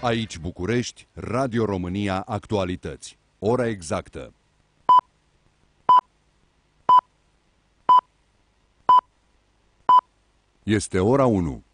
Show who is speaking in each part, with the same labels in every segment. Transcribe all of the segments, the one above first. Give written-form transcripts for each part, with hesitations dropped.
Speaker 1: Aici București, Radio România Actualități. Ora exactă. Este ora 1.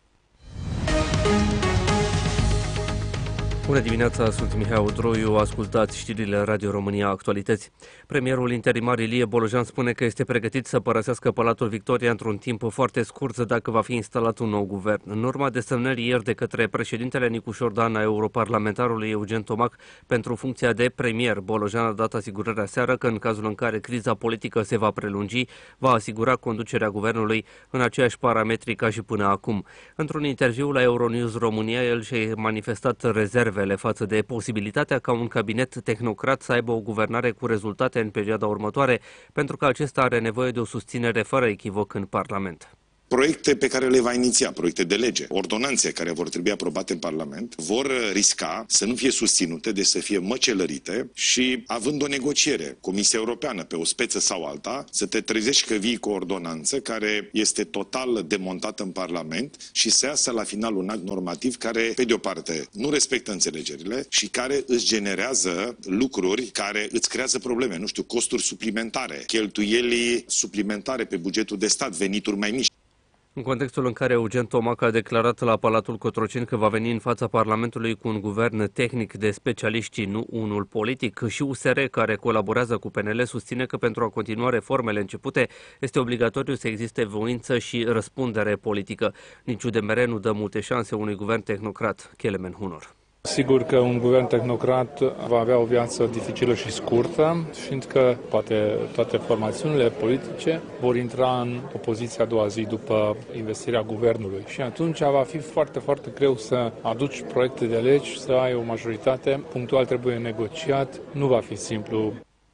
Speaker 2: Bună dimineața, sunt Mihai Odroiu, ascultați știrile Radio România Actualități. Premierul interimar Ilie Bolojan spune că este pregătit să părăsească Palatul Victoria într-un timp foarte scurt dacă va fi instalat un nou guvern. În urma desemnării ieri de către președintele Nicușor Dan a europarlamentarului Eugen Tomac pentru funcția de premier, Bolojan a dat asigurarea seară că în cazul în care criza politică se va prelungi, va asigura conducerea guvernului în aceiași parametri ca și până acum. Într-un interviu la Euronews România, el și-a manifestat rezerve față de posibilitatea ca un cabinet tehnocrat să aibă o guvernare cu rezultate în perioada următoare, pentru că acesta are nevoie de o susținere fără echivoc în Parlament.
Speaker 3: Proiecte pe care le va iniția, proiecte de lege, ordonanțe care vor trebui aprobate în Parlament, vor risca să nu fie susținute, deci să fie măcelărite și, având o negociere, Comisia Europeană, pe o speță sau alta, să te trezești că vii cu o ordonanță care este total demontată în Parlament și să iasă la final un act normativ care, pe de o parte, nu respectă înțelegerile și care îți generează lucruri care îți creează probleme, nu știu, costuri suplimentare, cheltuieli suplimentare pe bugetul de stat, venituri mai mici.
Speaker 2: În contextul în care Eugen Tomac a declarat la Palatul Cotroceni că va veni în fața Parlamentului cu un guvern tehnic de specialiști, nu unul politic, și USR, care colaborează cu PNL, susține că pentru a continua reformele începute este obligatoriu să existe voință și răspundere politică. Nici UDMR nu dă multe șanse unui guvern tehnocrat. Kelemen Hunor.
Speaker 4: Sigur că un guvern tehnocrat va avea o viață dificilă și scurtă, fiindcă poate toate formațiunile politice vor intra în opoziția a doua zi după investirea guvernului. Și atunci va fi foarte, foarte greu să aduci proiecte de legi, să ai o majoritate, punctual trebuie negociat, nu va fi simplu.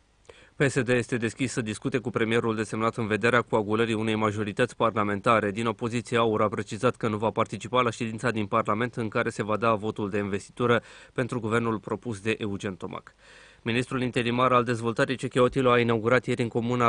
Speaker 2: PSD este deschis să discute cu premierul desemnat în vederea coagulării unei majorități parlamentare. Din opoziție, AUR a precizat că nu va participa la ședința din Parlament în care se va da votul de investitură pentru guvernul propus de Eugen Tomac. Ministrul interimar al dezvoltării Cechiotilu a inaugurat ieri în comuna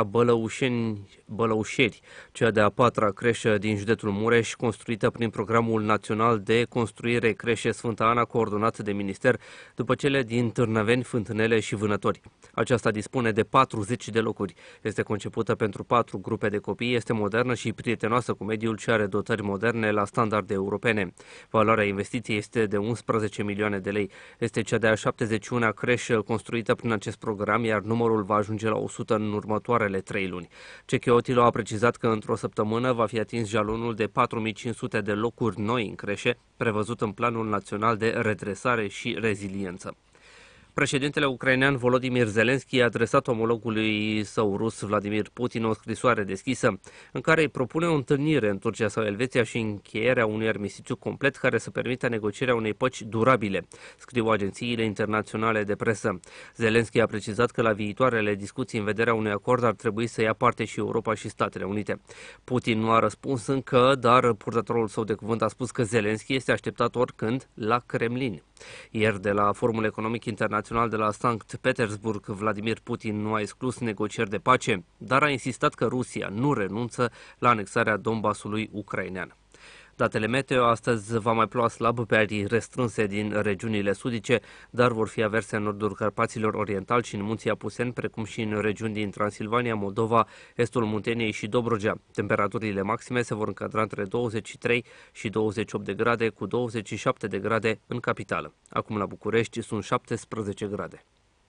Speaker 2: Bălăușeni, cea de-a patra creșă din județul Mureș, construită prin Programul Național de Construire Creșe Sfânta Ana, coordonat de minister, după cele din Târnăveni, Fântânele și Vânători. Aceasta dispune de 40 de locuri. Este concepută pentru 4 grupe de copii, este modernă și prietenoasă cu mediul și are dotări moderne la standarde europene. Valoarea investiției este de 11 milioane de lei. Este cea de-a 71-a creșă construită prin acest program, iar numărul va ajunge la 100 în următoarele 3 luni. Cechiotilu a precizat că într-o săptămână va fi atins jalonul de 4500 de locuri noi în creșe, prevăzut în Planul Național de Redresare și Reziliență. Președintele ucrainean Volodymyr Zelensky a adresat omologului său rus Vladimir Putin o scrisoare deschisă în care îi propune o întâlnire în Turcia sau Elveția și încheierea unui armistițiu complet care să permită negocierea unei păci durabile, scriu agențiile internaționale de presă. Zelensky a precizat că la viitoarele discuții în vederea unui acord ar trebui să ia parte și Europa și Statele Unite. Putin nu a răspuns încă, dar purtătorul său de cuvânt a spus că Zelensky este așteptat oricând la Kremlin. Ieri, de la Forumul Economic Internațional de la Sankt Petersburg, Vladimir Putin nu a exclus negocieri de pace, dar a insistat că Rusia nu renunță la anexarea Donbasului ucrainean. Datele meteo: astăzi va mai ploua slab pe arii restrânse din regiunile sudice, dar vor fi averse în nordul Carpaților Oriental și în munții Apuseni, precum și în regiuni din Transilvania, Moldova, estul Munteniei și Dobrogea. Temperaturile maxime se vor încadra între 23 și 28 de grade, cu 27 de grade în capitală. Acum la București sunt 17 grade.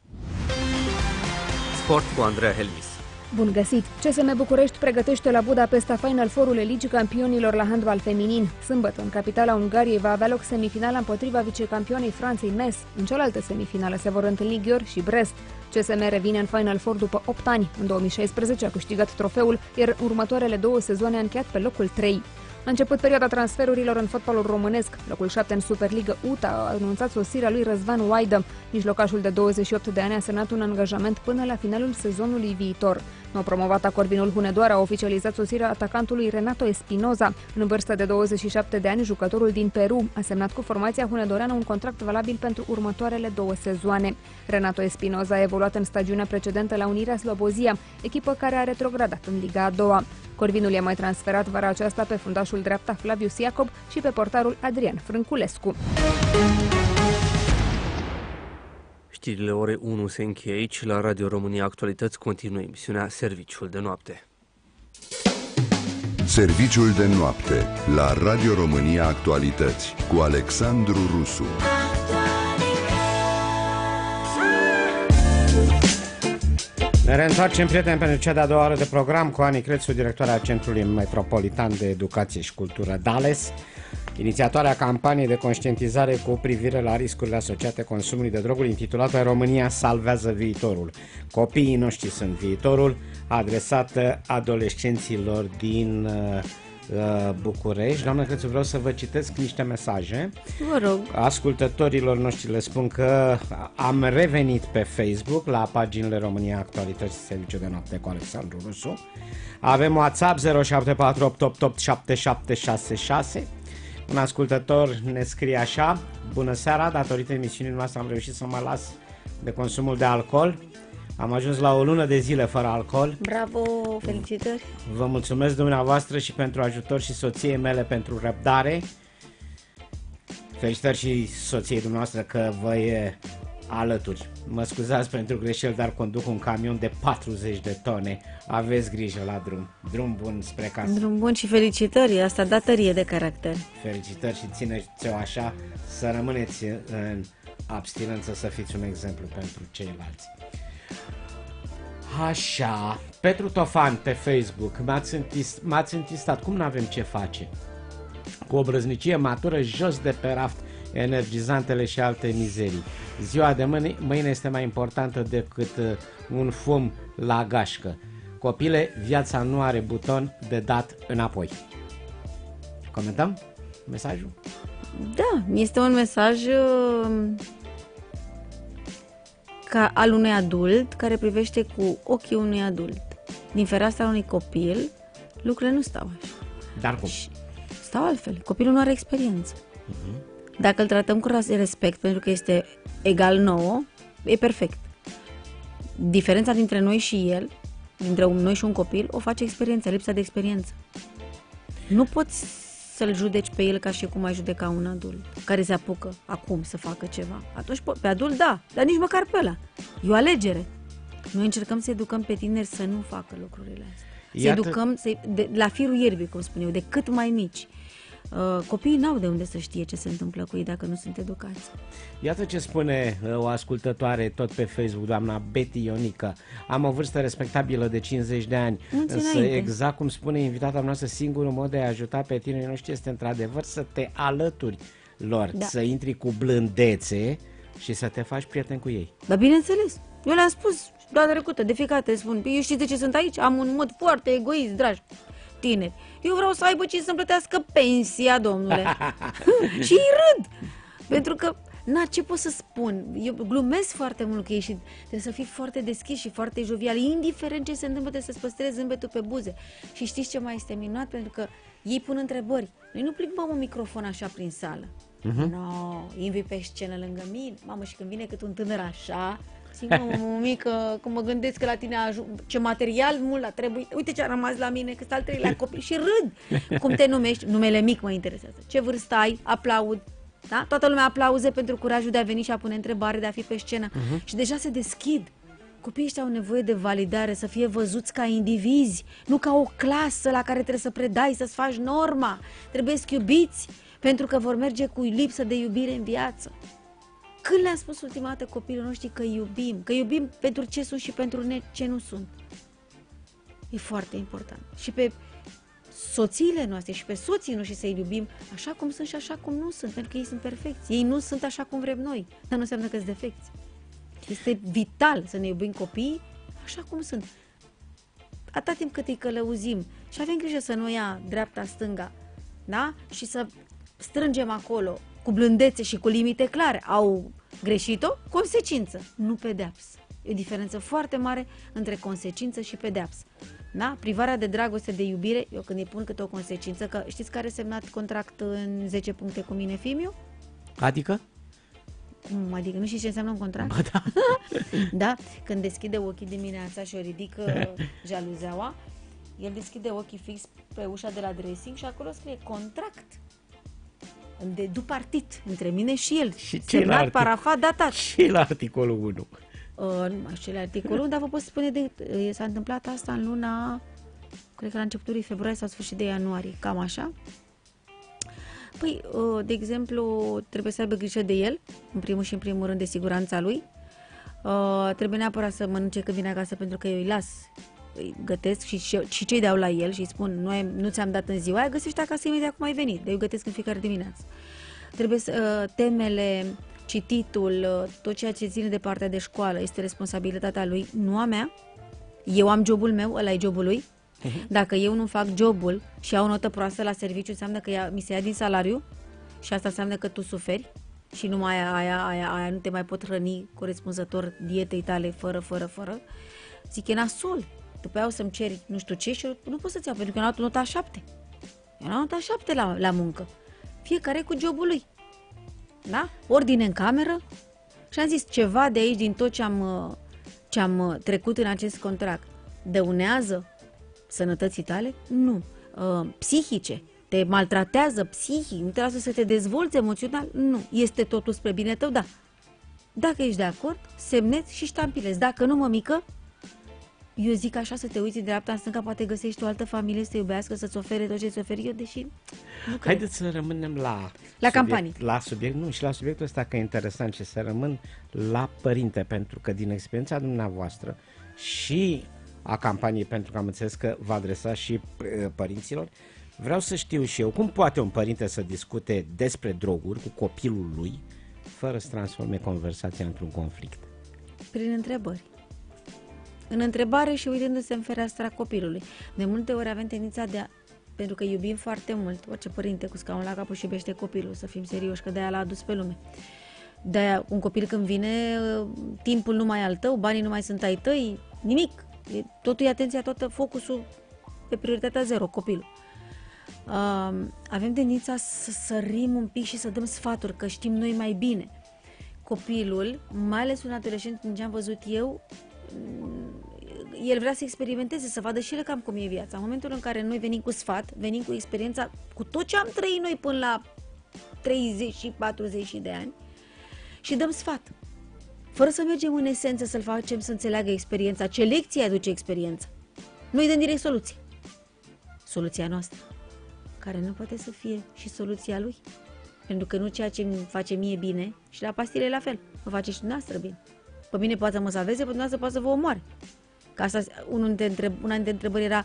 Speaker 2: Sport cu Andreea Helmis.
Speaker 5: Bun găsit! CSM București pregătește la Budapesta Final Four-ul Ligii Campionilor la handbal feminin. Sâmbătă, în capitala Ungariei, va avea loc semifinala împotriva vicecampionei Franței Metz. În cealaltă semifinală se vor întâlni Győr și Brest. CSM revine în Final Four după 8 ani. În 2016 a câștigat trofeul, iar următoarele 2 sezoane a încheiat pe locul 3. A început perioada transferurilor în fotbalul românesc. Locul 7 în Superliga UTA a anunțat sosirea lui Răzvan Waidă. Mijlocașul de 28 de ani a semnat un angajament până la finalul sezonului viitor. Nou promovata Corvinul Hunedoara a oficializat sosirea atacantului Renato Espinoza. În vârstă de 27 de ani, jucătorul din Peru a semnat cu formația hunedoreană un contract valabil pentru următoarele 2 sezoane. Renato Espinoza a evoluat în stagiunea precedentă la Unirea Slobozia, echipă care a retrogradat în Liga a doua. Corvinul i-a mai transferat vara aceasta pe fundașul dreapta Flavius Iacob și pe portarul Adrian Frânculescu.
Speaker 2: Știrile ore 1 se încheie aici. La Radio România Actualități continuă emisiunea Serviciul de Noapte.
Speaker 1: Serviciul de noapte la Radio România Actualități cu Alexandru Rusu.
Speaker 6: Ne reîntoarcem, prieteni, pentru cea de-a doua oră de program cu Ani Crețu, directoarea Centrului Metropolitan de Educație și Cultură DALES, inițiatoarea campaniei de conștientizare cu privire la riscurile asociate consumului de droguri, intitulată România salvează viitorul. Copiii noștri sunt viitorul, adresată adolescenților din București. Doamna Crețu, vreau să vă citesc niște mesaje.
Speaker 7: Vă rog.
Speaker 6: Ascultătorilor noștri le spun că am revenit pe Facebook la paginile România Actualități Serviciu de Noapte cu Alexandru Rusu. Avem WhatsApp 0748887766. Un ascultător ne scrie așa: bună seara, datorită emisiunii noastre am reușit să mă las de consumul de alcool. Am ajuns la o lună de zile fără alcool.
Speaker 7: Bravo, felicitări.
Speaker 6: Vă mulțumesc dumneavoastră și pentru ajutor și soției mele pentru răbdare. Felicitări și soției dumneavoastră că vă e alături. Mă scuzați pentru greșeli, dar conduc un camion de 40 de tone. Aveți grijă la drum. Drum bun spre casă.
Speaker 7: Drum bun și felicitări, asta da tărie de caracter.
Speaker 6: Felicitări și țineți-o așa, să rămâneți în abstinență, să fiți un exemplu pentru ceilalți. Așa, Petru Tofan pe Facebook, m-ați întistat, cum n-avem ce face? Cu o brăznicie matură, jos de pe raft, energizantele și alte mizerii. Ziua de mâine este mai importantă decât un fum la gașcă. Copile, viața nu are buton de dat înapoi. Comentăm mesajul?
Speaker 7: Da, este un mesaj ca al unui adult care privește cu ochii unui adult. Din fereastra unui copil, lucrurile nu stau așa.
Speaker 6: Dar cum?
Speaker 7: Stau altfel. Copilul nu are experiență. Dacă îl tratăm cu respect, pentru că este egal nouă, e perfect. Diferența dintre noi și el, dintre noi și un copil, o face experiența, lipsa de experiență. Nu poți să-l judeci pe el ca și cum ai judeca un adult care se apucă acum să facă ceva. Atunci pe adult da, dar nici măcar pe ăla. E o alegere. Noi încercăm să educăm pe tineri să nu facă lucrurile astea. Să educăm la firul ierbii, cum spun eu, de cât mai mici. Copiii n-au de unde să știe ce se întâmplă cu ei dacă nu sunt educați.
Speaker 6: Iată ce spune o ascultătoare tot pe Facebook, doamna Betty Ionica. Am o vârstă respectabilă de 50 de ani. Însă, exact cum spune invitata noastră, singurul mod de a ajuta pe tinerii noștri este într-adevăr să te alături lor, să intri cu blândețe și să te faci prieten cu ei.
Speaker 7: Dar bineînțeles, eu le-am spus data trecută, de fiecare dată spun: eu știți de ce sunt aici? Am un mod foarte egoist, dragi tineri. Eu vreau să aibă cine să-mi plătească pensia, domnule. Și îi râd. Pentru că, ce pot să spun? Eu glumesc foarte mult cu ei și trebuie să fii foarte deschis și foarte jovial. Indiferent ce se întâmplă, trebuie să-ți păstrezi zâmbetul pe buze. Și știți ce mai este minunat? Pentru că ei pun întrebări. Noi nu plimbăm un microfon așa prin sală. Invii pe scenă lângă mine. Mamă, și când vine cât un tânăr așa, mică, când mă gândesc că la tine ce material mult a trebuit. Uite ce a rămas la mine, că sunt al treilea copil și râd. Cum te numești? Numele mic mă interesează. Ce vârstă ai? Aplaud. Da? Toată lumea aplauze pentru curajul de a veni și a pune întrebare, de a fi pe scenă. Și deja se deschid. Copiii ăștia au nevoie de validare, să fie văzuți ca indivizi, nu ca o clasă la care trebuie să predai, să-ți faci norma. Trebuie să iubiți, pentru că vor merge cu lipsă de iubire în viață. Când le-am spus ultima dată copiilor noștri că iubim? Că iubim pentru ce sunt și pentru ce nu sunt. E foarte important. Și pe soțiile noastre și pe soții noștri să-i iubim așa cum sunt și așa cum nu sunt, pentru că ei sunt perfecți. Ei nu sunt așa cum vrem noi, dar nu înseamnă că sunt defecți. Este vital să ne iubim copiii așa cum sunt. Atâta timp cât îi călăuzim și avem grijă să nu ia dreapta-stânga, da? Și să strângem acolo cu blândețe și cu limite clare. Au greșit-o? Consecință, nu pedeapsă. E o diferență foarte mare între consecință și pedeapsă. Da? Privarea de dragoste, de iubire, eu când îi pun câte o consecință, că știți care a semnat contract în 10 puncte cu mine, Fimiu?
Speaker 6: Adică?
Speaker 7: Cum adică? Nu știi ce înseamnă un contract?
Speaker 6: Ba da.
Speaker 7: Da? Când deschide ochii dimineața și o ridică jaluzeaua, el deschide ochii fix pe ușa de la dressing și acolo scrie contract. de dupartit între mine și el.
Speaker 6: Și
Speaker 7: semnat, parafat, datat.
Speaker 6: Și la articolul 1.
Speaker 7: Nu mai știu la articolul 1, dar vă pot spune s-a întâmplat asta în luna, cred că la începutul februarie sau sfârșit de ianuarie, cam așa. Păi, de exemplu, trebuie să aibă grijă de el, în primul și în primul rând de siguranța lui. Trebuie neapărat să mănânce când vine acasă, pentru că eu îi las, îi gătesc și ce-i dau la el și îi spun, nu ți-am dat în ziua aia, găsește acasă imediat cum ai venit, de eu gătesc în fiecare dimineață. Trebuie să, temele, cititul, tot ceea ce ține de partea de școală este responsabilitatea lui, nu a mea. Eu am jobul meu, ăla e jobul lui. Dacă eu nu fac jobul și au o notă proastă la serviciu, înseamnă că mi se ia din salariu și asta înseamnă că tu suferi și numai aia nu te mai pot hrăni corespunzător dietei tale fără. Zic, e nasol. După aia o să-mi ceri nu știu ce și eu nu pot să-ți iau, pentru că eu am luat nota 7. Eu am nota 7 la muncă. Fiecare cu jobul lui. Da? Ordine în cameră. Și am zis, ceva de aici, din tot ce am trecut în acest contract, dăunează sănătății tale? Nu. Psihice. Te maltratează psihic, nu te lasă să te dezvolți emoțional? Nu. Este totul spre bine tău? Da. Dacă ești de acord, semnezi și ștampilezi. Dacă nu, mămică, eu zic așa, să te uiți în dreapta, în stânga, poate găsești o altă familie să te iubească, să-ți ofere tot ce-ți oferi eu, deși nu cred.
Speaker 6: Haideți să rămânem la
Speaker 7: campanii.
Speaker 6: La subiect, nu, și la subiectul ăsta, că e interesant, și să rămân la părinte, pentru că din experiența dumneavoastră și a campaniei, pentru că am înțeles că vă adresați și părinților, vreau să știu și eu, cum poate un părinte să discute despre droguri cu copilul lui fără să transforme conversația într-un conflict?
Speaker 7: Prin întrebări. În întrebare și uitându-se în fereastra copilului. De multe ori avem tendința pentru că iubim foarte mult, orice părinte cu scaunul la cap își iubește copilul, să fim serioși, că de-aia l-a adus pe lume. De-aia un copil când vine, timpul nu mai e al tău, banii nu mai sunt ai tăi, nimic. Totul e atenția, tot focusul pe prioritatea 0, copilul. Avem tendința să sărim un pic și să dăm sfaturi, că știm noi mai bine. Copilul, mai ales un adolescent, din ce am văzut eu, el vrea să experimenteze, să vadă și el cam cum e viața. În momentul în care noi venim cu sfat, venim cu experiența, cu tot ce am trăit noi până la 30 și 40 de ani și dăm sfat. Fără să mergem în esență să-l facem să înțeleagă experiența, ce lecție aduce experiența. Noi dăm direct soluție. Soluția noastră, care nu poate să fie și soluția lui. Pentru că nu ceea ce îmi face mie bine, și la pastile e la fel, mă face și dumneavoastră bine. Pe mine poate să mă salveze, pe dumneavoastră poate să vă omoare. Că asta, una dintre întrebări era,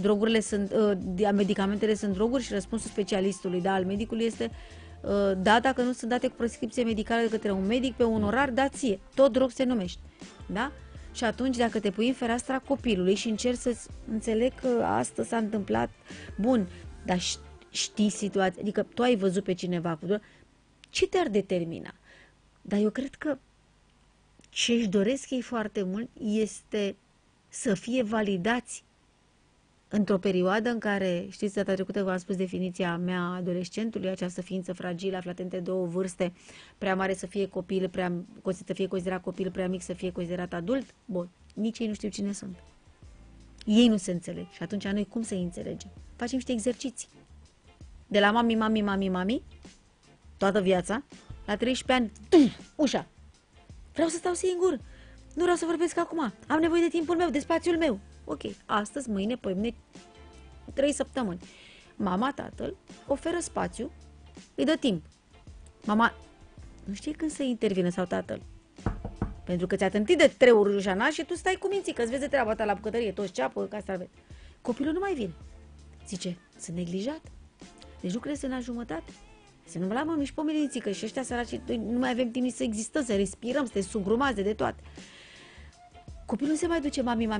Speaker 7: medicamentele sunt droguri, și răspunsul specialistului, da, al medicului este, da, dacă nu sunt date cu prescripție medicală de către un medic pe un orar, da ție. Tot drog se numește. Da? Și atunci, dacă te pui în fereastra copilului și încerci să înțeleg că asta s-a întâmplat, bun, dar știi situația, adică tu ai văzut pe cineva cu drog, ce te-ar determina? Dar eu cred că ce își doresc ei foarte mult este să fie validați într-o perioadă în care, știți, data trecută v-am spus definiția mea a adolescentului, această ființă fragilă, aflată între două vârste, prea mare să fie copil, să fie considerat copil, prea mic să fie considerat adult. Bun, nici ei nu știu cine sunt. Ei nu se înțeleg și atunci noi cum să-i înțelegem? Facem niște exerciții. De la mami, toată viața, la 13 ani, ușa. Vreau să stau singur. Nu vreau să vorbesc acum. Am nevoie de timpul meu, de spațiul meu. Ok, astăzi, mâine, poimine, 3 săptămâni. Mama, tatăl, oferă spațiu, îi dă timp. Mama nu știe când să intervină, sau tatăl. Pentru că ți-a tântit de 3 ori rușana și tu stai cu minții, că îți vezi de treaba ta la bucătărie, toți ceapă, castraveți. Copilul nu mai vine. Zice, sunt neglijat. Deci lucrurile sunt la jumătate. Să nu mă la mici pomelinții, că și ăștia săraci, nu mai avem timp să existăm, să respirăm, să te sugrumați de toate. Copilul nu se mai duce mami.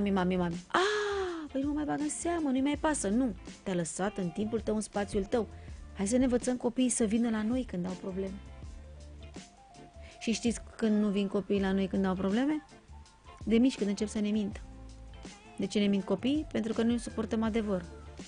Speaker 7: Păi nu mai bagă în seamă, nu-i mai pasă. Nu, te-a lăsat în timpul tău, în spațiul tău. Hai să ne învățăm copiii să vină la noi când au probleme. Și știți când nu vin copiii la noi când au probleme? De mici, când încep să ne mintă. De ce ne mint copiii? Pentru că noi nu suportăm adevărul.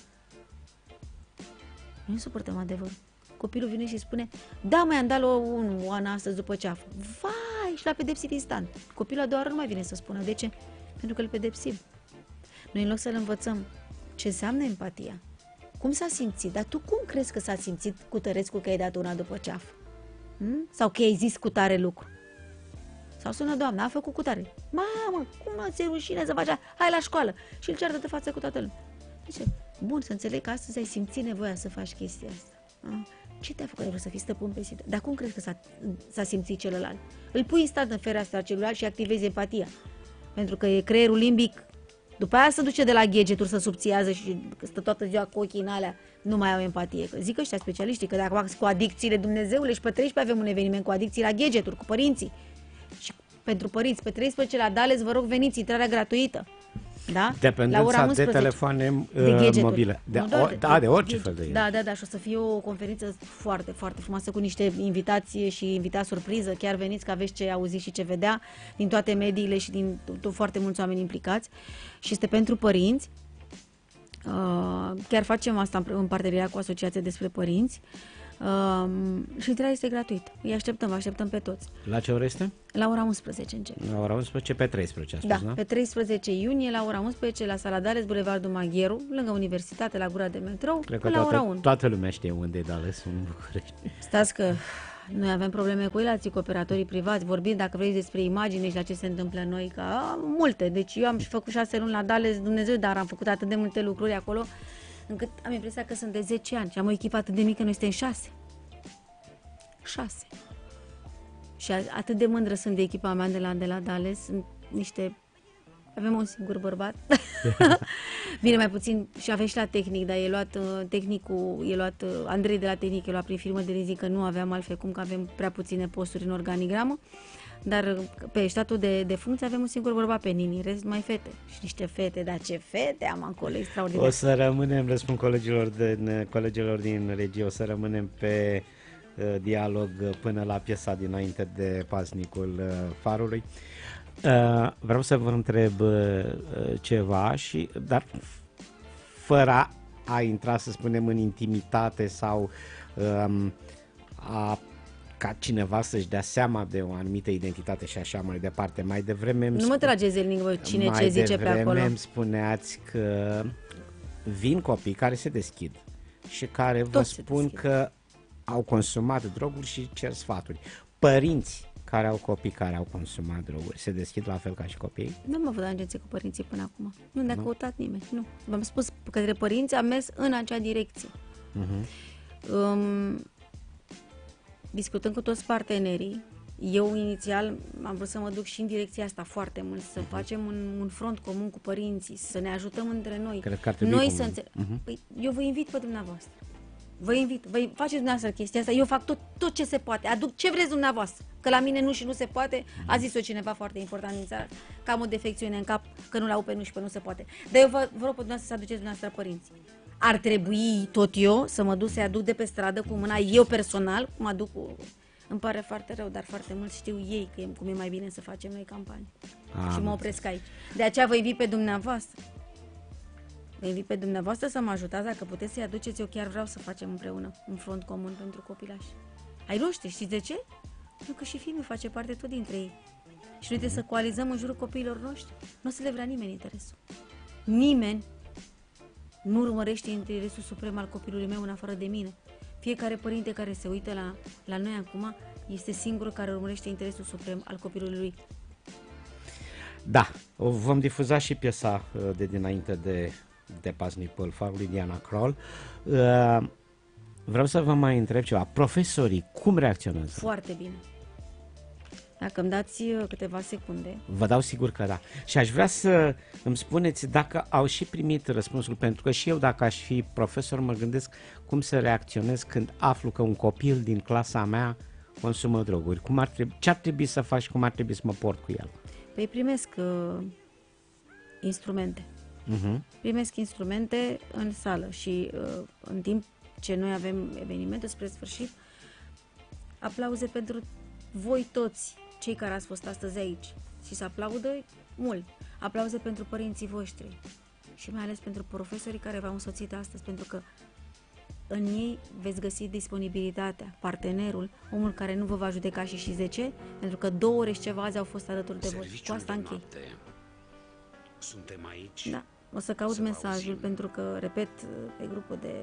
Speaker 7: Nu suportăm adevărul. Copilul vine și spune, da, mai am dat la un an astăzi după ceafă. Vai, și l-a pedepsit instant. Copilul a doua oară nu mai vine să spună. De ce? Pentru că îl pedepsim. Noi, în loc să-l învățăm ce înseamnă empatia, Cum s-a simțit? Dar tu cum crezi că s-a simțit cu Tărescu că ai dat una după ceafă? Sau că ai zis cu tare lucru? Sau sună doamna, a făcut cu tare. Mamă, cum nu ți-e rușine să faci așa? Hai la școală! Și îl ceartă de față cu toată lumea. Deci, bun, să înțeleg că astăzi ai simțit nevoia să faci chestia asta. Ce te-a făcut? Ai vrut să fii stăpân pe situație? Dar cum crezi că s-a simțit celălalt? Îl pui în stat în fereastra celuilalt și activezi empatia. Pentru că e creierul limbic. După aia se duce de la gadgeturi să subțiază și stă toată ziua cu ochii în alea. Nu mai au empatie. Că zic ăștia specialiștii că dacă cu adicțiile, Dumnezeule, și pe 13 avem un eveniment cu adicții la gadgeturi, cu părinții. Și pentru părinți, pe 13 la Dales, vă rog, veniți, intrarea gratuită. Da?
Speaker 6: Dependența de telefoane mobile. De orice fel de
Speaker 7: Da, și o să fie o conferință foarte, foarte frumoasă cu niște invitații și invitați surpriză. Chiar veniți că aveți ce auzi și ce vedea din toate mediile și din foarte mulți oameni implicați. Și este pentru părinți. Chiar facem asta în parteneriat cu Asociația despre Părinți. Și intrarea este gratuită. Îi așteptăm, vă așteptăm pe toți.
Speaker 6: La ce oră este?
Speaker 7: La ora 11 începe.
Speaker 6: La ora 11 pe 13, a spus,
Speaker 7: da? Pe 13 iunie, la ora 11, la Sala Dales, Bulevardul Magheru, lângă Universitate, la Gura de Metrou,
Speaker 6: cred că
Speaker 7: la ora 1.
Speaker 6: Toată lumea știe unde e Dales, în București.
Speaker 7: Stați că noi avem probleme cu relații cu operatorii privați, vorbind, dacă vrei, despre imagine și la ce se întâmplă noi, ca multe. Deci eu am și făcut 6 luni la Dales, Dumnezeu, dar am făcut atât de multe lucruri acolo, încât am impresia că sunt de 10 ani și am o echipă atât de mică, noi suntem 6. Și atât de mândră sunt de echipa mea de la Dales. Sunt niște... Avem un singur bărbat. Bine, mai puțin și avem și la tehnic, dar e luat Andrei de la tehnic, e luat prin firmă de rizic, că nu aveam altfel cum, că avem prea puține posturi în organigramă. Dar pe statul de funcție avem un singur bărbat, pe Nini, rest mai fete. Și niște fete, dar ce fete am acolo, extraordinar.
Speaker 6: O să rămânem, răspund colegilor din regie, o să rămânem pe dialog până la piesa dinainte de Paznicul Farului. Vreau să vă întreb ceva, dar fără a intra, să spunem, în intimitate sau ca cineva să-și dea seama de o anumită identitate și așa mai departe. Mai devreme
Speaker 7: nu mă trageți în lingă cine ce zice pe acolo.
Speaker 6: Mai îmi spuneați că vin copii care se deschid și care vă spun că au consumat droguri și cer sfaturi. Părinți care au copii care au consumat droguri se deschid la fel ca și copiii?
Speaker 7: Nu am avut agenție cu părinții până acum. Nu ne-a căutat nimeni. Nu. V-am spus, către părinți am mers în acea direcție. Discutând cu toți partenerii, eu inițial am vrut să mă duc și în direcția asta foarte mult, să facem un front comun cu părinții, să ne ajutăm între noi.
Speaker 6: Cred că ar trebui
Speaker 7: noi să Păi, eu vă invit pe dumneavoastră. Vă invit, faceți dumneavoastră chestia asta, eu fac tot ce se poate, aduc ce vreți dumneavoastră, că la mine nu se poate, a zis-o cineva foarte important din țară, că am o defecțiune în cap, că nu-l au pe nu și pe nu se poate. Dar eu vă rog pe dumneavoastră să aduceți dumneavoastră părinții. Ar trebui tot eu să mă duc să-i aduc de pe stradă cu mâna, eu personal, cum aduc cu... Îmi pare foarte rău, dar foarte mult știu ei cum e mai bine să facem noi campanii. Și mă opresc aici. De aceea vă invit pe dumneavoastră. Vă invit pe dumneavoastră să mă ajutați, dacă puteți să-i aduceți, eu chiar vreau să facem împreună un front comun pentru copilași. Ai noștri, știți de ce? Pentru că și filmul face parte tot dintre ei. Și noi trebuie să coalizăm în jurul copiilor noștri. Nu o să le vrea nimeni interesul. Nimeni nu urmărește interesul suprem al copilului meu în afară de mine. Fiecare părinte care se uită la noi acum este singurul care urmărește interesul suprem al copilului lui.
Speaker 6: Da, vom difuza și piesa de dinainte de Paznicul Farului, Diana Krall. Vreau să vă mai întreb ceva. Profesorii, cum reacționează?
Speaker 7: Foarte bine. Dacă îmi dați câteva secunde.
Speaker 6: Vă dau sigur că da. Și aș vrea să îmi spuneți dacă au și primit răspunsul, pentru că și eu, dacă aș fi profesor, mă gândesc cum să reacționez când aflu că un copil din clasa mea consumă droguri. Ce ar trebui să fac și cum ar trebui să mă port cu el?
Speaker 7: Păi primesc instrumente. Primesc instrumente în sală și în timp ce noi avem evenimente spre sfârșit, aplauze pentru voi toți cei care ați fost astăzi aici și se aplaudă mult. Aplauze pentru părinții voștri și mai ales pentru profesorii care v-au însoțit astăzi, pentru că în ei veți găsi disponibilitatea, partenerul, omul care nu vă va judeca și de ce? Pentru că 2 ore și ceva azi au fost alături de voi. Cu asta închei.
Speaker 8: Suntem aici.
Speaker 7: Da. O să caut mesajul pentru că, repet, pe grupul de...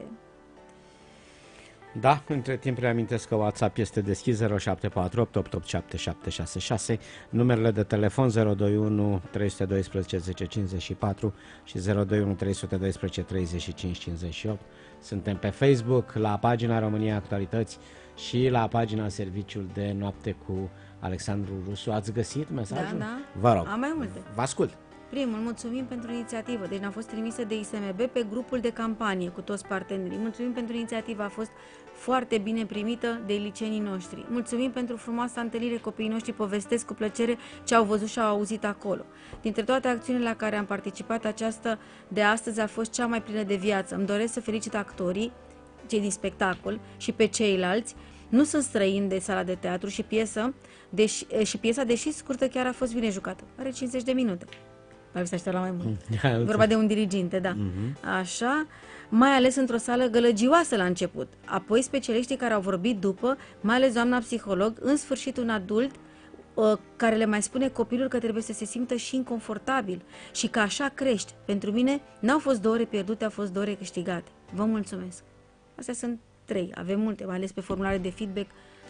Speaker 6: Da, între timp reamintesc că WhatsApp este deschis 074 887 766, numerele de telefon 021 312 1054 și 021 312 3558. Suntem pe Facebook, la pagina România Actualități și la pagina Serviciul de Noapte cu Alexandru Rusu. Ați găsit mesajul?
Speaker 7: Da, da.
Speaker 6: Vă rog.
Speaker 7: Am mai multe.
Speaker 6: Vă ascult.
Speaker 7: Primul, mulțumim pentru inițiativă. Deci a fost trimisă de ISMB pe grupul de campanie cu toți partenerii. Mulțumim pentru inițiativă, a fost foarte bine primită de licenii noștri. Mulțumim pentru frumoasa întâlnire, copiii noștri povestesc cu plăcere ce au văzut și au auzit acolo. Dintre toate acțiunile la care am participat, aceasta de astăzi a fost cea mai plină de viață. Îmi doresc să felicit actorii, cei din spectacol și pe ceilalți. Nu sunt străini de sala de teatru și piesa, deși scurtă, chiar a fost bine jucată. Are 50 de minute. Ar fi la mai mult. Vorba de un diriginte, da. Așa, mai ales într-o sală gălăgioasă la început. Apoi specialiștii care au vorbit după, mai ales doamna psiholog, în sfârșit un adult care le mai spune copilul că trebuie să se simtă și inconfortabil și că așa crești. Pentru mine n-au fost 2 ore pierdute, au fost 2 ore câștigate. Vă mulțumesc. Astea sunt 3. Avem multe, mai ales pe formulare de feedback.